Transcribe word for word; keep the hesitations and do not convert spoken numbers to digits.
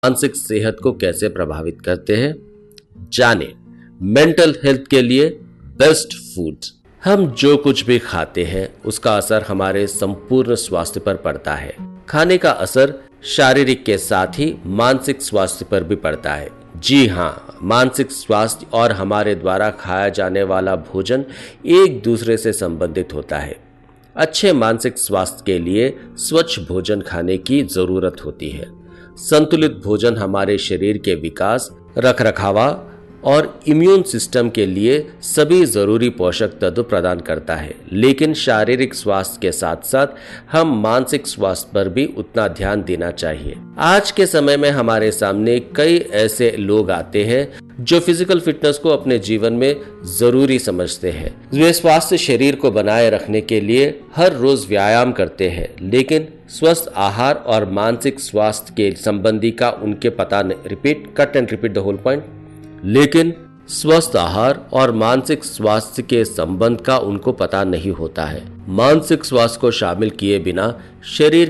मानसिक सेहत को कैसे प्रभावित करते हैं, जाने मेंटल हेल्थ के लिए बेस्ट फूड। हम जो कुछ भी खाते हैं उसका असर हमारे संपूर्ण स्वास्थ्य पर पड़ता है। खाने का असर शारीरिक के साथ ही मानसिक स्वास्थ्य पर भी पड़ता है। जी हाँ, मानसिक स्वास्थ्य और हमारे द्वारा खाया जाने वाला भोजन एक दूसरे से संबंधित होता है। अच्छे मानसिक स्वास्थ्य के लिए स्वच्छ भोजन खाने की जरूरत होती है। संतुलित भोजन हमारे शरीर के विकास, रखरखाव और इम्यून सिस्टम के लिए सभी जरूरी पोषक तत्व प्रदान करता है, लेकिन शारीरिक स्वास्थ्य के साथ साथ हम मानसिक स्वास्थ्य पर भी उतना ध्यान देना चाहिए। आज के समय में हमारे सामने कई ऐसे लोग आते हैं जो फिजिकल फिटनेस को अपने जीवन में जरूरी समझते हैं। वे स्वस्थ शरीर को बनाए रखने के लिए हर रोज व्यायाम करते हैं, लेकिन स्वस्थ आहार और मानसिक स्वास्थ्य के संबंधी का उनके पता नहीं। Repeat cut and repeat the whole point. लेकिन स्वस्थ आहार और मानसिक स्वास्थ्य के संबंध का उनको पता नहीं होता है। मानसिक स्वास्थ्य को शामिल किए बिना शरीर